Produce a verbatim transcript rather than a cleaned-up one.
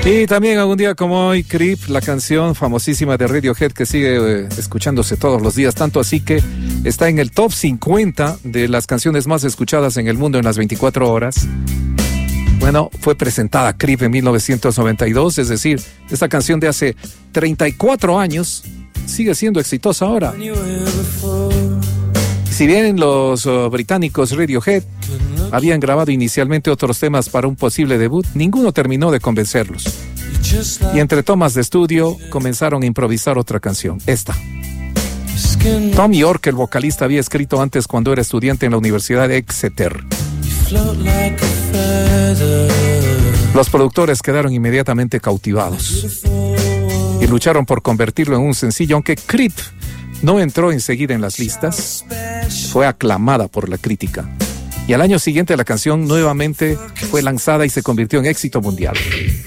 Y también algún día como hoy, Creep, la canción famosísima de Radiohead que sigue eh, escuchándose todos los días, tanto así que está en el top cincuenta de las canciones más escuchadas en el mundo en las veinticuatro horas. Bueno, fue presentada Creep en mil novecientos noventa y dos, es decir, esta canción de hace treinta y cuatro años sigue siendo exitosa ahora. Si bien los uh, británicos Radiohead habían grabado inicialmente otros temas para un posible debut, ninguno terminó de convencerlos. Y entre tomas de estudio comenzaron a improvisar otra canción, esta. Tom York, el vocalista, había escrito antes cuando era estudiante en la Universidad de Exeter. Los productores quedaron inmediatamente cautivados y lucharon por convertirlo en un sencillo, aunque Creep no entró enseguida en las listas, fue aclamada por la crítica. Y al año siguiente la canción nuevamente fue lanzada y se convirtió en éxito mundial.